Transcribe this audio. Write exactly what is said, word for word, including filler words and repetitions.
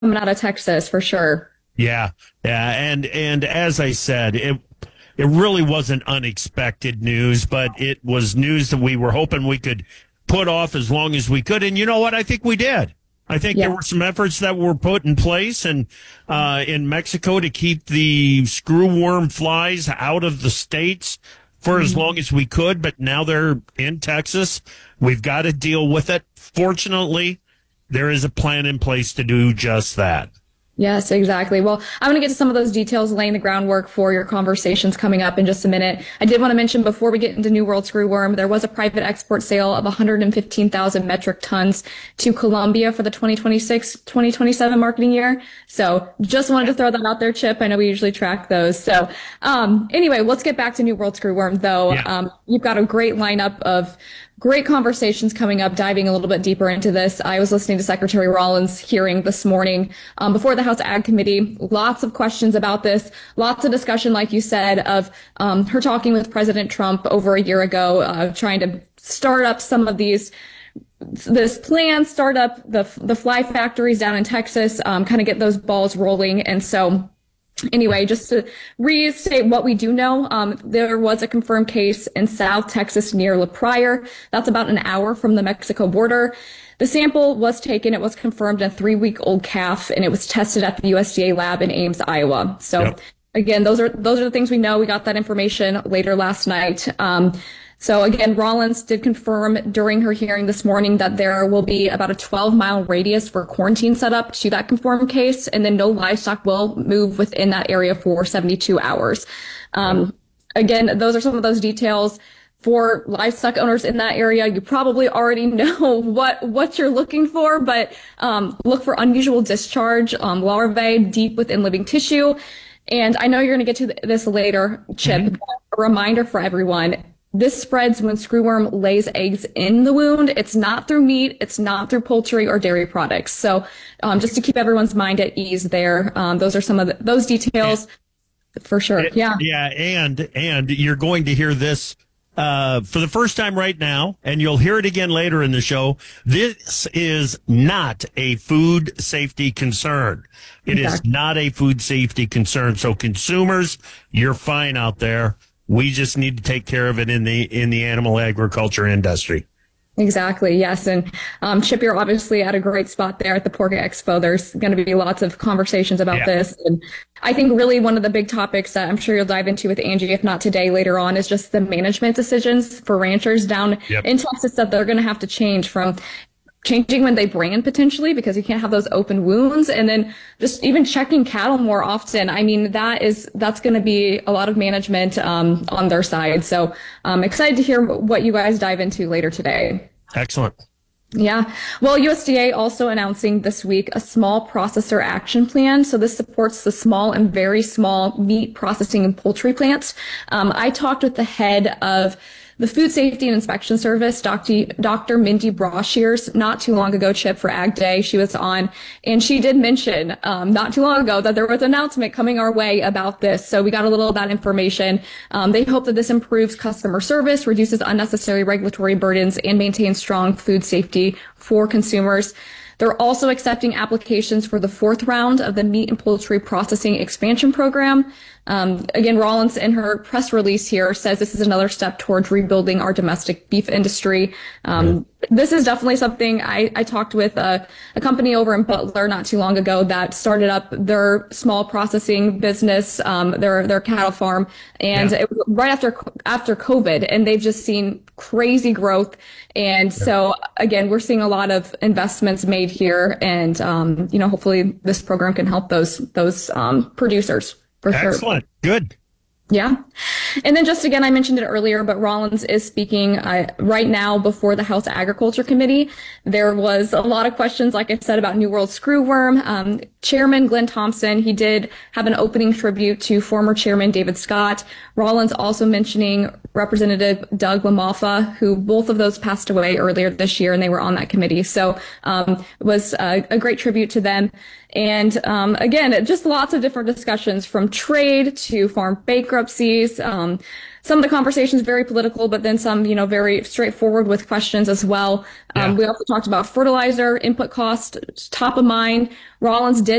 coming out of Texas for sure. Yeah, yeah, and and as I said, it it really wasn't unexpected news, but it was news that we were hoping we could put off as long as we could. And you know what? I think we did. I think Yeah. there were some efforts that were put in place and uh, in Mexico to keep the screwworm flies out of the states for as long as we could. But now they're in Texas. We've got to deal with it. Fortunately, there is a plan in place to do just that. Yes, exactly. Well, I'm going to get to some of those details, laying the groundwork for your conversations coming up in just a minute. I did want to mention before we get into New World Screwworm, there was a private export sale of one hundred fifteen thousand metric tons to Colombia for the twenty twenty-six twenty twenty-seven marketing year. So just wanted to throw that out there, Chip. I know we usually track those. So um, anyway, let's get back to New World Screwworm, though. Yeah. Um, you've got a great lineup of great conversations coming up, diving a little bit deeper into this. I was listening to Secretary Rollins' hearing this morning um, before the House Ag Committee. Lots of questions about this, lots of discussion, like you said, of um, her talking with President Trump over a year ago, uh, trying to start up some of these this plan, start up the the fly factories down in Texas, um, kind of get those balls rolling. And so anyway, just to restate what we do know, um, there was a confirmed case in South Texas near La Pryor. That's about an hour from the Mexico border. The sample was taken. It was confirmed a three-week-old calf, and it was tested at the U S D A lab in Ames, Iowa. So Yep. again, those are those are the things we know. We got that information later last night. Um, So again, Rollins did confirm during her hearing this morning that there will be about a twelve mile radius for quarantine set up to that confirmed case, and then no livestock will move within that area for seventy-two hours. Um, again, those are some of those details. For livestock owners in that area, you probably already know what what you're looking for, but um, look for unusual discharge, um, larvae deep within living tissue. And I know you're going to get to this later, Chip, Mm-hmm. but a reminder for everyone. This spreads when screwworm lays eggs in the wound. It's not through meat. It's not through poultry or dairy products. So um, just to keep everyone's mind at ease there, um, those are some of the, those details for sure. Yeah. Yeah, and and you're going to hear this uh, for the first time right now, and you'll hear it again later in the show. This is not a food safety concern. It Exactly. is not a food safety concern. So consumers, you're fine out there. We just need to take care of it in the in the animal agriculture industry. Exactly. Yes. And um, Chip, you're obviously at a great spot there at the Pork Expo. There's going to be lots of conversations about Yeah. this. And I think really one of the big topics that I'm sure you'll dive into with Angie, if not today, later on, is just the management decisions for ranchers down Yep. in Texas that they're going to have to change from changing when they brand potentially because you can't have those open wounds, and then just even checking cattle more often. I mean, that is that's going to be a lot of management um, on their side. So I'm excited to hear what you guys dive into later today. Excellent. Yeah. Well, U S D A also announcing this week a small processor action plan. So this supports the small and very small meat processing and poultry plants. Um, I talked with the head of the Food Safety and Inspection Service, Doctor Doctor Mindy Brashears, not too long ago, Chip, for Ag Day. She was on, and she did mention um, not too long ago that there was an announcement coming our way about this. So we got a little of that information. Um, they hope that this improves customer service, reduces unnecessary regulatory burdens, and maintains strong food safety for consumers. They're also accepting applications for the fourth round of the meat and poultry processing expansion program. Um, again, Rollins in her press release here says this is another step towards rebuilding our domestic beef industry. Um, this is definitely something I, I talked with a, a company over in Butler not too long ago that started up their small processing business, um, their their cattle farm, and Yeah. it was right after after COVID, and they've just seen crazy growth. And so again, we're seeing a lot of investments made here, and um, you know, hopefully this program can help those those um, producers. For sure. Excellent. Good. Yeah. And then just again, I mentioned it earlier, but Rollins is speaking uh, right now before the House Agriculture Committee. There was a lot of questions, like I said, about New World Screwworm. Um, Chairman Glenn Thompson, he did have an opening tribute to former Chairman David Scott. Rollins also mentioning Representative Doug LaMalfa, who both of those passed away earlier this year, and they were on that committee. So um, it was a, a great tribute to them. And um, again, just lots of different discussions from trade to farm bankruptcies, um, some of the conversations very political, but then some, you know, very straightforward with questions as well. Um, Yeah. we also talked about fertilizer input cost, top of mind. Rollins did